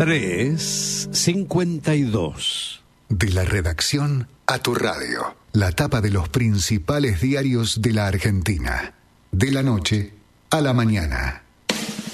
3:52. De la redacción a tu radio. La tapa de los principales diarios de la Argentina. De la noche a la mañana.